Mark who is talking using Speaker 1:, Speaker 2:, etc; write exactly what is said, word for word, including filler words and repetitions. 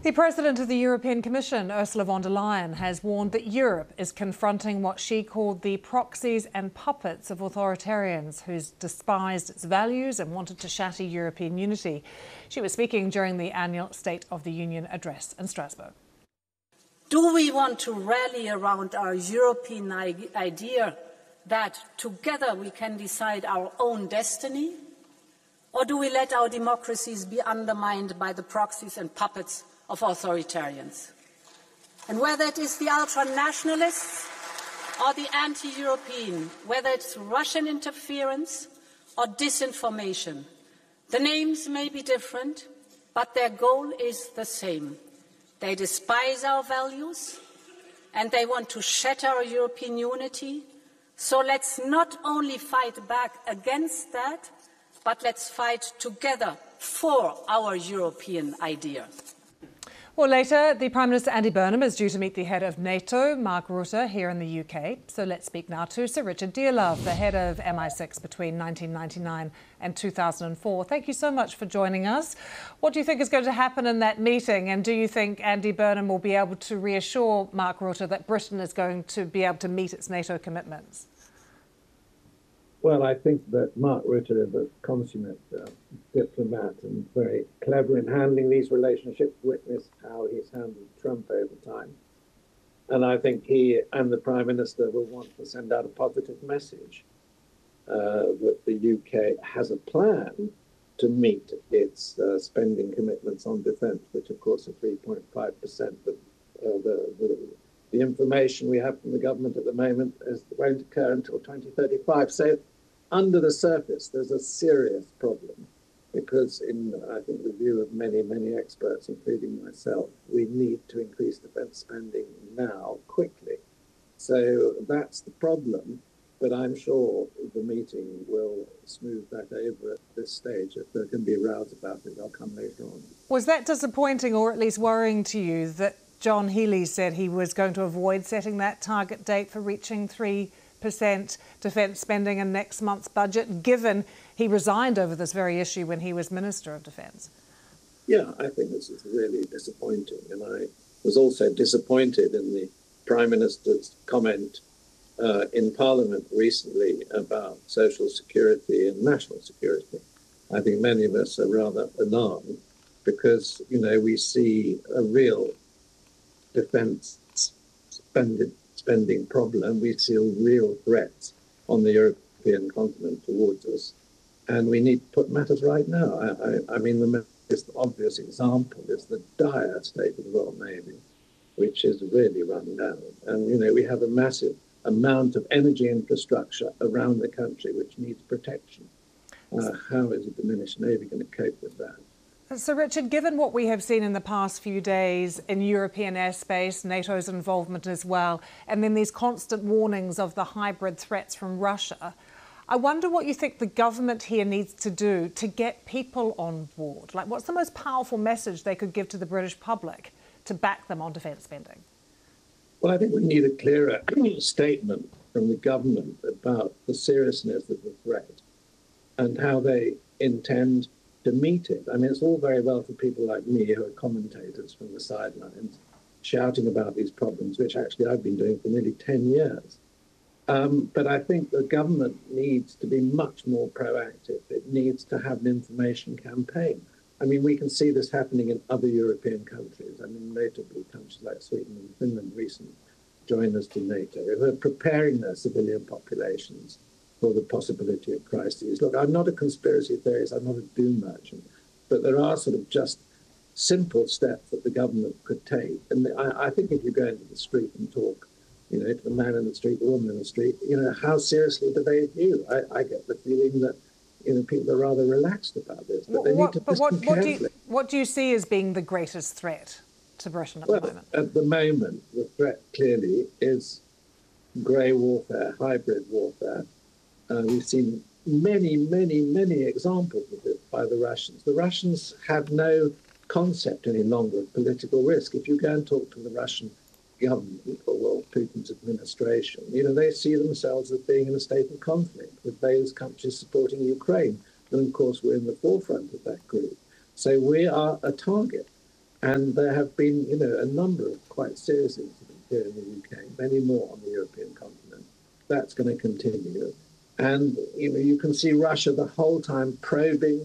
Speaker 1: The President of the European Commission, Ursula von der Leyen, has warned that Europe is confronting what she called the proxies and puppets of authoritarians who despised its values and wanted to shatter European unity. She was speaking during the annual State of the Union address in Strasbourg.
Speaker 2: Do we want to rally around our European idea that together we can decide our own destiny? Or do we let our democracies be undermined by the proxies and puppets of authoritarians? And whether it is the ultra-nationalists or the anti-European, whether it's Russian interference or disinformation, the names may be different, but their goal is the same. They despise our values and they want to shatter our European unity. So let's not only fight back against that, but let's fight together for our European idea.
Speaker 1: Well, later, the Prime Minister Andy Burnham is due to meet the head of NATO, Mark Rutte, here in the U K. So let's speak now to Sir Richard Dearlove, the head of M I six between nineteen ninety-nine and two thousand four. Thank you so much for joining us. What do you think is going to happen in that meeting? And do you think Andy Burnham will be able to reassure Mark Rutte that Britain is going to be able to meet its NATO commitments?
Speaker 3: Well, I think that Mark Rutte is a consummate uh, diplomat and very clever in handling these relationships. Witness how he's handled Trump over time. And I think he and the Prime Minister will want to send out a positive message uh, that the U K has a plan to meet its uh, spending commitments on defence, which of course are three point five percent. But uh, the, the, the information we have from the government at the moment is won't occur until twenty thirty-five. So under the surface, there's a serious problem because in, I think, the view of many, many experts, including myself, we need to increase defence spending now, quickly. So that's the problem, but I'm sure the meeting will smooth that over at this stage. If there can be rows about it, they'll come later on.
Speaker 1: Was that disappointing or at least worrying to you that John Healey said he was going to avoid setting that target date for reaching three percent defence spending in next month's budget, given he resigned over this very issue when he was Minister of Defence?
Speaker 3: Yeah, I think this is really disappointing. And I was also disappointed in the Prime Minister's comment uh, in Parliament recently about social security and national security. I think many of us are rather alarmed because, you know, we see a real defence spending spending problem. We see real threats on the European continent towards us, and we need to put matters right now. I, I, I mean, the most obvious example is the dire state of the Royal Navy, which is really run down. And, you know, we have a massive amount of energy infrastructure around the country which needs protection. Uh, how is a diminished Navy going to cope with that?
Speaker 1: So, Richard, given what we have seen in the past few days in European airspace, NATO's involvement as well, and then these constant warnings of the hybrid threats from Russia, I wonder what you think the government here needs to do to get people on board. Like, what's the most powerful message they could give to the British public to back them on defence spending?
Speaker 3: Well, I think we need a clearer statement from the government about the seriousness of the threat and how they intend to meet it. I mean, it's all very well for people like me who are commentators from the sidelines shouting about these problems, which actually I've been doing for nearly ten years. Um, but I think the government needs to be much more proactive. It needs to have an information campaign. I mean, we can see this happening in other European countries. I mean, notably countries like Sweden and Finland, recent joiners to NATO, who are preparing their civilian populations for the possibility of crises. Look, I'm not a conspiracy theorist, I'm not a doom merchant, but there are sort of just simple steps that the government could take. And I, I think if you go into the street and talk, you know, to the man in the street, the woman in the street, you know, how seriously do they view? I, I get the feeling that, you know, people are rather relaxed about this, but they
Speaker 1: what,
Speaker 3: need to
Speaker 1: but
Speaker 3: listen
Speaker 1: what, what, do
Speaker 3: carefully.
Speaker 1: you, what do you see as being the greatest threat to Britain at
Speaker 3: well,
Speaker 1: the moment?
Speaker 3: At the moment, the threat clearly is grey warfare, hybrid warfare. Uh, we've seen many, many, many examples of this by the Russians. The Russians have no concept any longer of political risk. If you go and talk to the Russian government or well, Putin's administration, you know, they see themselves as being in a state of conflict with those countries supporting Ukraine. And of course, we're in the forefront of that group. So we are a target. And there have been, you know, a number of quite serious incidents here in the U K, many more on the European continent. That's going to continue. And, you know, you can see Russia the whole time probing